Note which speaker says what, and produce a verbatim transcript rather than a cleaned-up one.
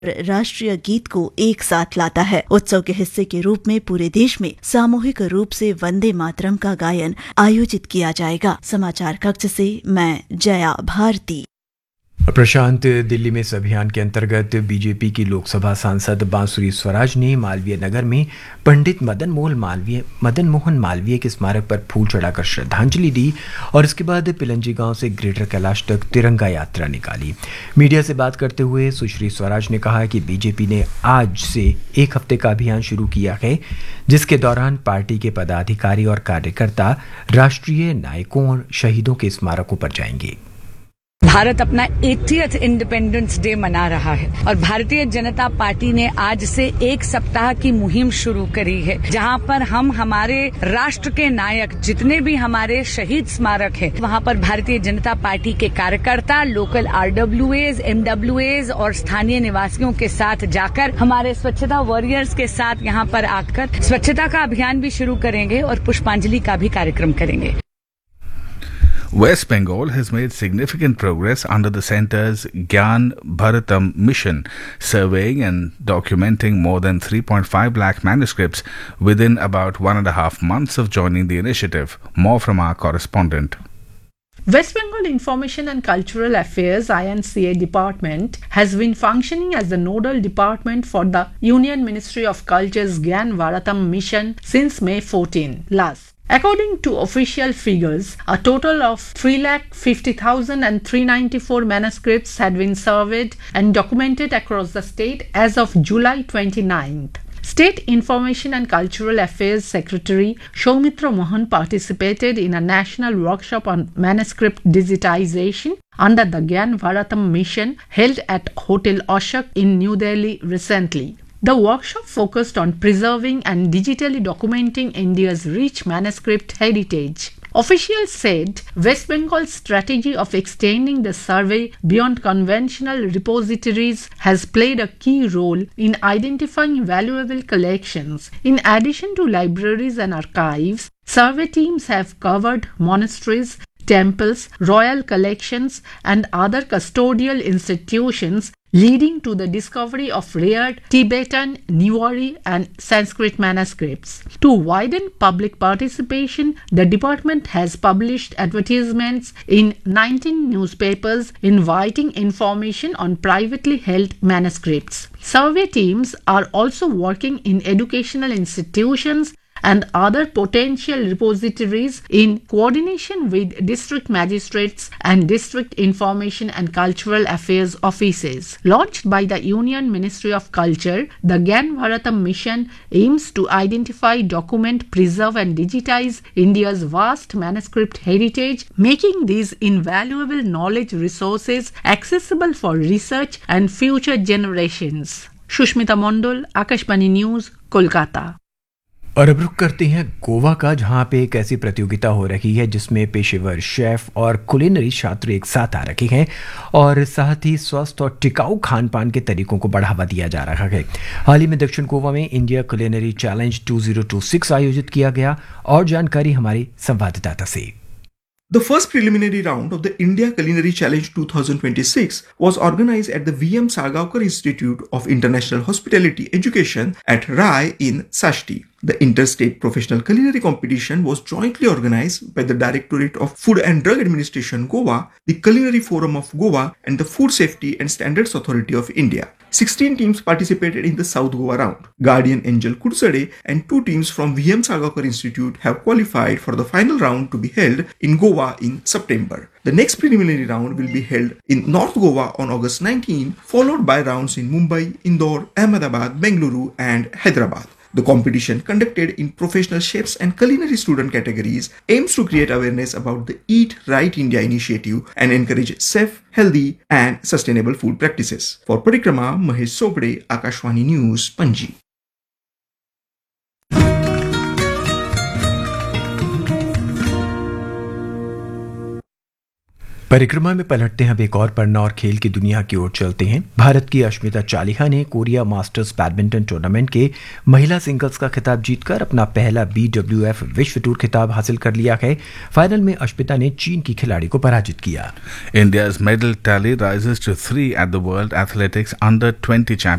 Speaker 1: राष्ट्रीय गीत को एक साथ लाता है। उत्सव के हिस्से के रूप में पूरे देश में सामूहिक रूप से वंदे मातरम का गायन आयोजित किया जाएगा। समाचार कक्ष से मैं जया भारती।
Speaker 2: प्रशांत दिल्ली में इस अभियान के अंतर्गत बीजेपी की लोकसभा सांसद बांसुरी स्वराज ने मालवीय नगर में पंडित मदन मोहन मालवीय मदन मोहन मालवीय के स्मारक पर फूल चढ़ाकर श्रद्धांजलि दी और इसके बाद पिलंजी गांव से ग्रेटर कैलाश तक तिरंगा यात्रा निकाली। मीडिया से बात करते हुए सुश्री स्वराज ने कहा कि बीजेपी ने आज से एक हफ्ते का अभियान शुरू किया है, जिसके दौरान पार्टी के पदाधिकारी और कार्यकर्ता राष्ट्रीय नायकों और शहीदों के स्मारकों पर जाएंगे।
Speaker 3: भारत अपना एटियथ इंडिपेंडेंस डे मना रहा है और भारतीय जनता पार्टी ने आज से एक सप्ताह की मुहिम शुरू करी है, जहां पर हम हमारे राष्ट्र के नायक जितने भी हमारे शहीद स्मारक है वहां पर भारतीय जनता पार्टी के कार्यकर्ता, लोकल आरडब्ल्यूएज, एमडब्ल्यूएज और स्थानीय निवासियों के साथ जाकर हमारे स्वच्छता वॉरियर्स के साथ यहां पर आकर स्वच्छता का अभियान भी शुरू करेंगे और पुष्पांजलि का भी कार्यक्रम करेंगे।
Speaker 4: West Bengal has made significant progress under the centre's Gyan Bharatam mission, surveying and documenting more than three point five lakh manuscripts within about one and a half months of joining the initiative. More from our correspondent.
Speaker 5: West Bengal Information and Cultural Affairs I N C A department has been functioning as the nodal department for the Union Ministry of Culture's Gyan Bharatam mission since May fourteenth last. According to official figures, a total of three lakh fifty thousand three hundred ninety-four manuscripts had been surveyed and documented across the state as of July twenty-ninth. State Information and Cultural Affairs Secretary Soumitra Mohan participated in a national workshop on manuscript digitization under the Gyan Bharatam mission held at Hotel Ashok in New Delhi recently. The workshop focused on preserving and digitally documenting India's rich manuscript heritage. Officials said West Bengal's strategy of extending the survey beyond conventional repositories has played a key role in identifying valuable collections. In addition to libraries and archives, survey teams have covered monasteries, temples, royal collections, and other custodial institutions, leading to the discovery of rare Tibetan, Newari, and Sanskrit manuscripts. To widen public participation, the department has published advertisements in nineteen newspapers inviting information on privately held manuscripts. Survey teams are also working in educational institutions and other potential repositories in coordination with district magistrates and district information and cultural affairs offices. Launched by the Union Ministry of Culture, the Gyan Bharatam mission aims to identify, document, preserve and digitize India's vast manuscript heritage, making these invaluable knowledge resources accessible for research and future generations. Shushmita Mondal, Akashvani News, Kolkata.
Speaker 2: और अब रुक करते हैं गोवा का, जहां पे एक ऐसी प्रतियोगिता हो रही है जिसमें पेशेवर शेफ और कुलिनरी छात्र एक साथ आ रखे हैं और साथ ही स्वस्थ और टिकाऊ खान पान के तरीकों को बढ़ावा दिया जा रहा है। हाल ही में दक्षिण गोवा में इंडिया कुलिनरी चैलेंज दो हज़ार छब्बीस आयोजित किया गया और जानकारी हमारी संवाददाता से।
Speaker 6: The first preliminary round of the India Culinary Challenge twenty twenty-six was organized at the V M Sargaonkar Institute of International Hospitality Education at R A I in Sashti. The Interstate Professional Culinary Competition was jointly organized by the Directorate of Food and Drug Administration Goa, the Culinary Forum of Goa, and the Food Safety and Standards Authority of India. sixteen teams participated in the South Goa round. Guardian Angel Kursade and two teams from V M Sargaonkar Institute have qualified for the final round to be held in Goa in September. The next preliminary round will be held in North Goa on August nineteenth, followed by rounds in Mumbai, Indore, Ahmedabad, Bengaluru, and Hyderabad. The competition, conducted in professional chefs and culinary student categories, aims to create awareness about the Eat Right India initiative and encourage safe, healthy and sustainable food practices. For Parikrama, Mahesh Sobde, Akashvani News, Panji.
Speaker 2: परिक्रमा में पलटते हैं अब एक और पन्ना और खेल की दुनिया की ओर चलते हैं। भारत की अश्मिता चालिहा ने कोरिया मास्टर्स बैडमिंटन टूर्नामेंट के महिला सिंगल्स का खिताब जीतकर अपना पहला बी डब्ल्यू एफ विश्व टूर खिताब हासिल कर लिया है। फाइनल में अश्मिता ने चीन की खिलाड़ी को पराजित किया।
Speaker 4: India's medal tally rises to three at the World Athletics Under twenty Championship